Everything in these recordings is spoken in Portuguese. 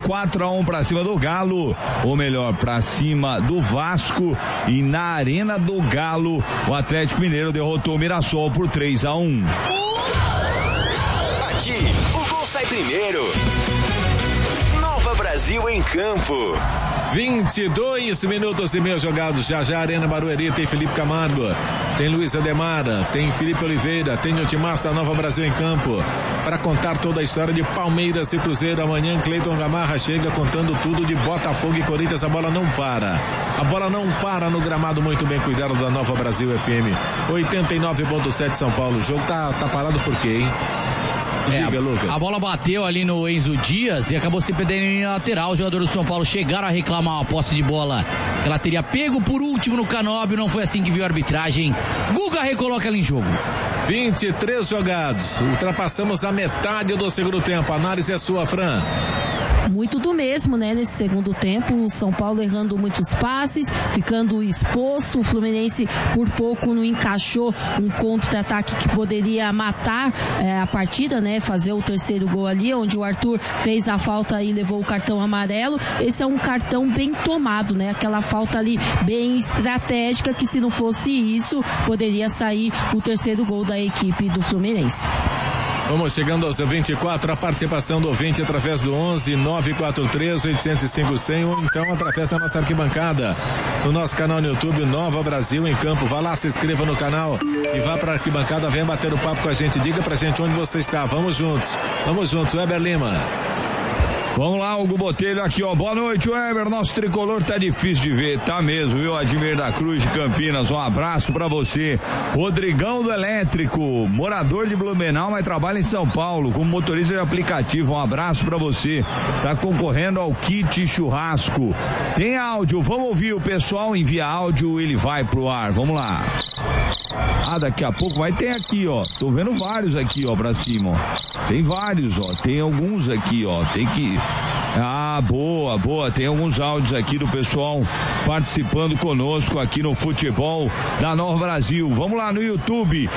4-1 pra cima do Galo, ou melhor, pra cima do Vasco, e na Arena do Galo, o Atlético Mineiro derrotou o Mirassol por 3-1. Aqui, o gol sai primeiro. Nova Brasil em campo. 22 minutos e meio jogados. Já Arena Barueri tem Felipe Camargo, tem Luiz Ademara, tem Felipe Oliveira, tem o Timaço da Nova Brasil em campo para contar toda a história de Palmeiras e Cruzeiro. Amanhã Cleiton Gamarra chega contando tudo de Botafogo e Corinthians. A bola não para no gramado, muito bem cuidado da Nova Brasil FM 89.7 São Paulo. O jogo tá parado por quê, hein? Diga, Lucas. A bola bateu ali no Enzo Dias e acabou se perdendo em lateral. Os jogadores do São Paulo chegaram a reclamar uma posse de bola que ela teria pego por último no Canóbio. Não foi assim que viu a arbitragem. Guga recoloca ela em jogo. 23 jogados. Ultrapassamos a metade do segundo tempo. A análise é sua, Fran. Muito do mesmo, né? Nesse segundo tempo, o São Paulo errando muitos passes, ficando exposto. O Fluminense por pouco não encaixou um contra-ataque que poderia matar a partida, né? Fazer o terceiro gol ali, onde o Arthur fez a falta e levou o cartão amarelo. Esse é um cartão bem tomado, né? Aquela falta ali bem estratégica que, se não fosse isso, poderia sair o terceiro gol da equipe do Fluminense. Vamos chegando aos 24, a participação do ouvinte através do 11-943-805-100 ou então através da nossa arquibancada, no nosso canal no YouTube, Nova Brasil em Campo. Vá lá, se inscreva no canal e vá para a arquibancada, venha bater o papo com a gente, diga pra gente onde você está. Vamos juntos, Weber Lima. Vamos lá, Hugo Botelho aqui, ó. Boa noite, Weber. Nosso tricolor tá difícil de ver, tá mesmo, viu? Admir da Cruz de Campinas, um abraço pra você. Rodrigão do Elétrico, morador de Blumenau, mas trabalha em São Paulo, como motorista de aplicativo. Um abraço pra você. Tá concorrendo ao kit churrasco. Tem áudio, vamos ouvir. O pessoal envia áudio, ele vai pro ar. Vamos lá. Daqui a pouco, mas tem aqui, ó. Tô vendo vários aqui, ó, pra cima, ó. Tem vários, ó. Tem alguns aqui, ó. Tem que... boa. Tem alguns áudios aqui do pessoal participando conosco aqui no futebol da Nova Brasil. Vamos lá no YouTube,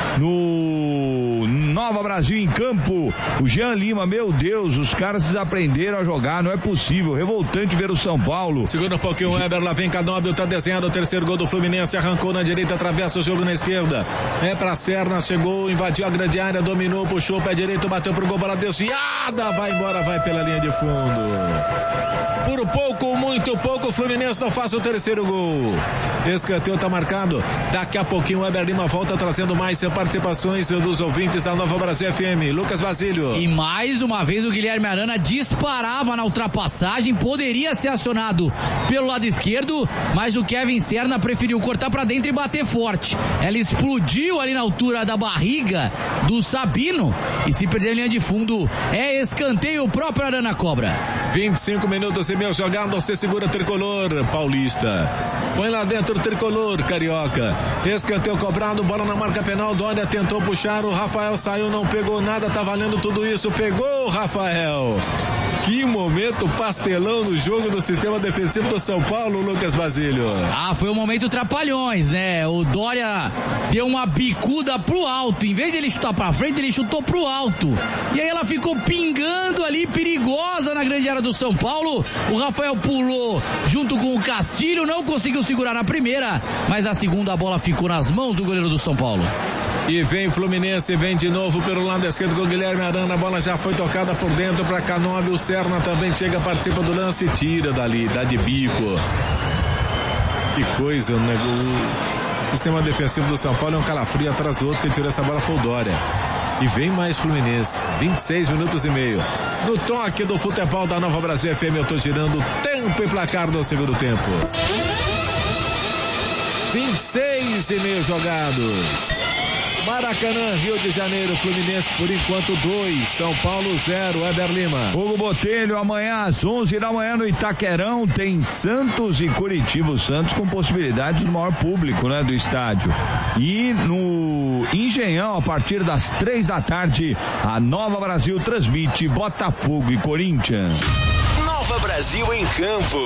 no Nova Brasil em Campo. O Jean Lima, meu Deus, os caras desaprenderam a jogar, não é possível. Revoltante ver o São Paulo. Segura um pouquinho, Weber, lá vem Canóbio, tá desenhado o terceiro gol do Fluminense, arrancou na direita, atravessa o jogo na esquerda. É pra Serna, chegou, invadiu a grande área, dominou, puxou o pé direito, bateu pro gol, bola desviada, vai embora, vai pela linha de fundo. Por pouco, muito pouco, o Fluminense não faz o terceiro gol. Escanteio tá marcado. Daqui a pouquinho o Weber Lima volta trazendo mais participações dos ouvintes da Nova Brasil FM. Lucas Basílio. E mais uma vez o Guilherme Arana disparava na ultrapassagem, poderia ser acionado pelo lado esquerdo, mas o Kevin Serna preferiu cortar pra dentro e bater forte. Ela explodiu ali na altura da barriga do Sabino e se perder a linha de fundo é escanteio, o próprio Arana cobra. 25 minutos e meio jogado, você segura tricolor paulista. Põe lá dentro o tricolor carioca. Escanteio cobrado, bola na marca penal. Dória tentou puxar, o Rafael saiu, não pegou nada, tá valendo tudo isso. Pegou o Rafael. Que momento pastelão no jogo do sistema defensivo do São Paulo, Lucas Basílio. Foi um momento trapalhões, né? O Dória deu uma bicuda pro alto. Em vez de ele chutar pra frente, ele chutou pro alto. E aí ela ficou pingando ali, perigosa na grande área do São Paulo. O Rafael pulou junto com o Castilho, não conseguiu segurar na primeira, mas a segunda a bola ficou nas mãos do goleiro do São Paulo. E vem Fluminense, vem de novo pelo lado esquerdo com o Guilherme Arana. A bola já foi tocada por dentro para Canóbio. O Serna também chega, participa do lance, tira dali, dá de bico. Que coisa, né? O sistema defensivo do São Paulo é um calafrio atrás do outro. Quem tirou essa bola foi o Dória. E vem mais Fluminense, 26 minutos e meio. No toque do futebol da Nova Brasil FM, eu tô girando tempo e placar do segundo tempo. 26 e meio jogados. Maracanã, Rio de Janeiro, Fluminense por enquanto 2, São Paulo 0, Weber Lima. Hugo Botelho, amanhã às 11 da manhã no Itaquerão tem Santos e Curitiba. O Santos com possibilidades do maior público, né, do estádio. E no Engenhão, a partir das 3 da tarde, a Nova Brasil transmite Botafogo e Corinthians. Nova Brasil em campo.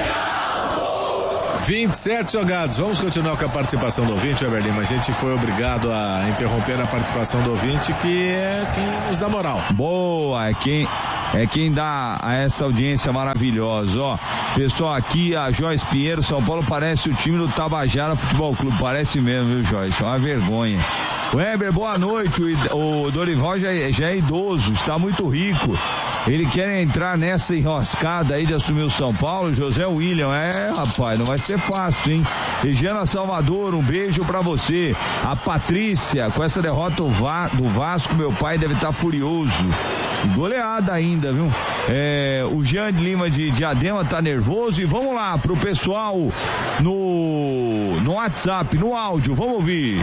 27 jogados. Vamos continuar com a participação do ouvinte, Weber Lima. A gente foi obrigado a interromper a participação do ouvinte, que é quem nos dá moral. Boa, é quem dá a essa audiência maravilhosa, ó. Pessoal, aqui a Joyce Pinheiro, São Paulo parece o time do Tabajara Futebol Clube, parece mesmo, viu, Joyce? É uma vergonha. Weber, boa noite. O Dorival já é idoso, está muito rico. Ele quer entrar nessa enroscada aí de assumir o São Paulo. José William, rapaz, não vai ser fácil, hein? Regiana Salvador, um beijo pra você. A Patrícia, com essa derrota do Vasco, meu pai deve estar furioso. Goleada ainda, viu? O Jean de Lima de Diadema tá nervoso. E vamos lá pro pessoal no WhatsApp, no áudio, vamos ouvir.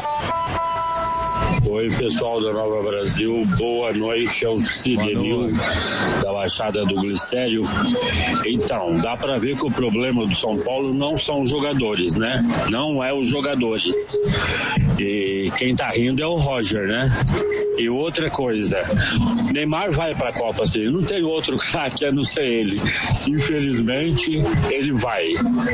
Oi, pessoal da Nova Brasil, boa noite, é o Cidenil da Baixada do Glicério. Então, dá pra ver que o problema do São Paulo não são os jogadores, né? Não é os jogadores. E quem tá rindo é o Roger, né? E outra coisa, Neymar vai pra Copa, assim, não tem outro craque a não ser ele. Infelizmente, ele vai.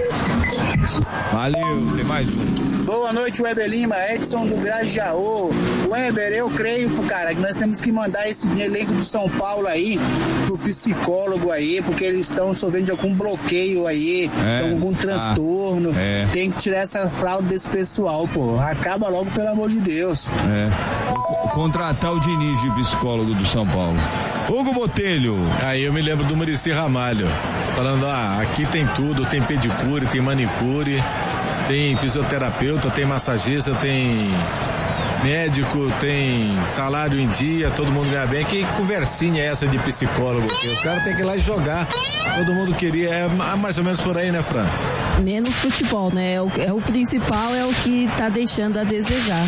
Valeu, tem mais um. Boa noite, Weber Lima, Edson do Grajaú. Weber, eu creio, cara, que nós temos que mandar esse elenco do São Paulo aí pro psicólogo aí, porque eles estão sofrendo de algum bloqueio aí, algum transtorno. Tem que tirar essa fraude desse pessoal, pô. Acaba logo, pelo amor de Deus. Contratar o Diniz de psicólogo do São Paulo. Hugo Botelho. Aí eu me lembro do Muricy Ramalho, falando, aqui tem tudo, tem pedicure, tem manicure, tem fisioterapeuta, tem massagista, tem médico, tem salário em dia, todo mundo ganha bem. Que conversinha é essa de psicólogo? Os caras têm que ir lá e jogar. Todo mundo queria, é mais ou menos por aí, né, Fran? Menos futebol, né? O principal é o que tá deixando a desejar.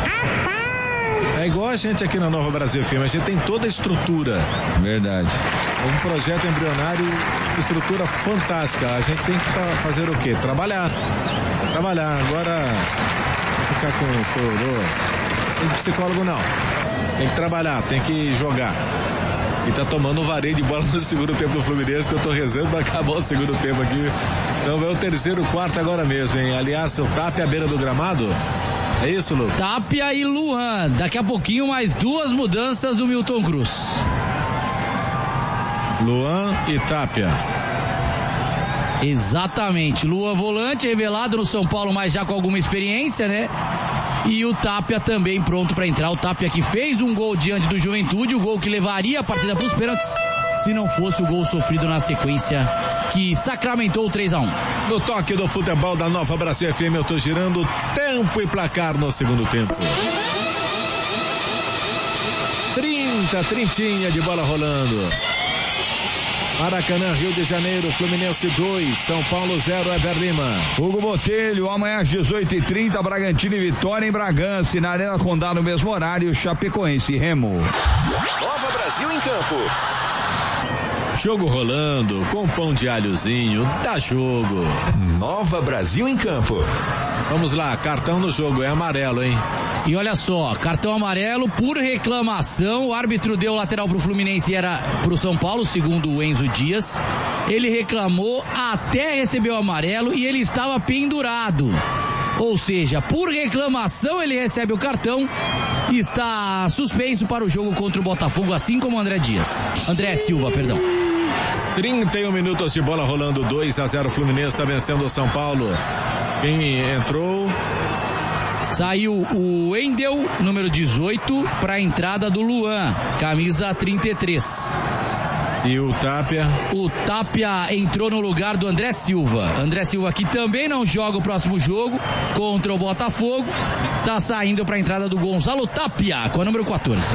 É igual a gente aqui na Nova Brasil FM, a gente tem toda a estrutura. Verdade. Um projeto embrionário, estrutura fantástica. A gente tem que fazer o quê? Trabalhar. Agora, ficar com chororô. Tem psicólogo não. Tem que trabalhar, tem que jogar. E tá tomando um vareio de bola no segundo tempo do Fluminense, que eu tô rezando pra acabar o segundo tempo aqui. Senão vai o terceiro, quarto agora mesmo, hein? Aliás, o Tapia à beira do gramado. É isso, Lucas? Tapia e Luan. Daqui a pouquinho mais duas mudanças do Milton Cruz. Luan e Tapia. Exatamente. Luan volante, revelado no São Paulo, mas já com alguma experiência, né? E o Tapia também pronto para entrar. O Tapia que fez um gol diante do Juventude, o gol que levaria a partida para os pênaltis, se não fosse o gol sofrido na sequência, que sacramentou o 3-1. No toque do futebol da Nova Brasil FM, eu tô girando tempo e placar no segundo tempo. 30 de bola rolando. Maracanã, Rio de Janeiro, Fluminense 2, São Paulo 0, Weber Lima. Hugo Botelho, amanhã às 18h30, Bragantino e Vitória em Bragança, e na Arena Condá no mesmo horário, Chapecoense e Remo. Nova Brasil em campo. Jogo rolando, com pão de alhozinho, dá jogo. Nova Brasil em campo. Vamos lá, cartão no jogo, é amarelo, hein? E olha só, cartão amarelo por reclamação. O árbitro deu lateral pro Fluminense e era pro São Paulo, segundo o Enzo Dias. Ele reclamou até receber o amarelo e ele estava pendurado. Ou seja, por reclamação ele recebe o cartão e está suspenso para o jogo contra o Botafogo, assim como o André Silva, perdão. 31 minutos de bola rolando, 2-0, Fluminense está vencendo o São Paulo. Quem entrou? Saiu o Wendel, número 18, para a entrada do Luan, camisa 33. E o Tapia? O Tapia entrou no lugar do André Silva. André Silva que também não joga o próximo jogo contra o Botafogo. Tá saindo para a entrada do Gonzalo Tapia, com a número 14.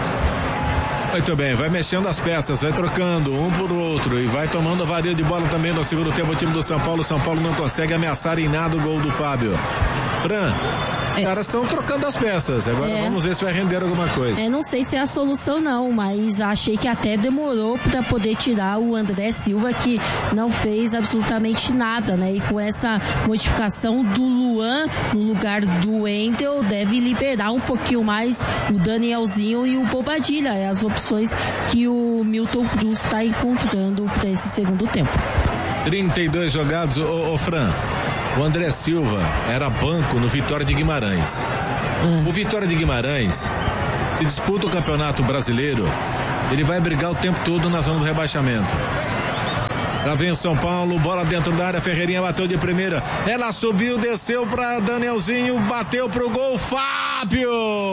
Muito bem, vai mexendo as peças, vai trocando um por outro e vai tomando a varia de bola também no segundo tempo o time do São Paulo. São Paulo não consegue ameaçar em nada o gol do Fábio. Fran, os caras estão trocando as peças, agora vamos ver se vai render alguma coisa. Não sei se é a solução não, mas achei que até demorou para poder tirar o André Silva, que não fez absolutamente nada, né? E com essa modificação do Luan no lugar do Wendel, deve liberar um pouquinho mais o Danielzinho e o Bobadilha, as opções que o Milton Cruz está encontrando para esse segundo tempo. 32 jogados, ô Fran. O André Silva era banco no Vitória de Guimarães. O Vitória de Guimarães se disputa o Campeonato Brasileiro ele vai brigar o tempo todo na zona do rebaixamento. Lá vem o São Paulo, bola dentro da área, Ferreirinha bateu de primeira, ela subiu, desceu para Danielzinho, bateu pro gol, Fábio!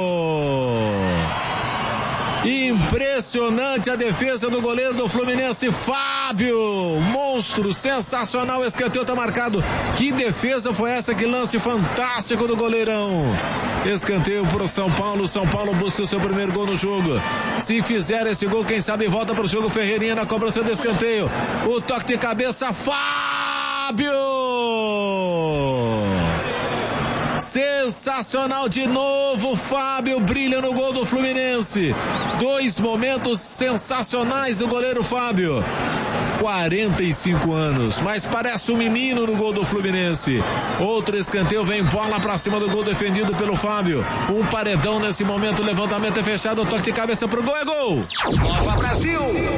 Impressionante a defesa do goleiro do Fluminense, Fábio, monstro, sensacional, escanteio tá marcado. Que defesa foi essa, que lance fantástico do goleirão. Escanteio pro São Paulo busca o seu primeiro gol no jogo. Se fizer esse gol, quem sabe volta pro jogo. Ferreirinha na cobrança do escanteio, o toque de cabeça, Fábio! Sensacional de novo, Fábio brilha no gol do Fluminense. 2 momentos sensacionais do goleiro Fábio. 45 anos, mas parece um menino no gol do Fluminense. Outro escanteio, vem bola pra cima do gol defendido pelo Fábio. Um paredão nesse momento, levantamento é fechado, toque de cabeça pro gol, é gol! Nova Brasil!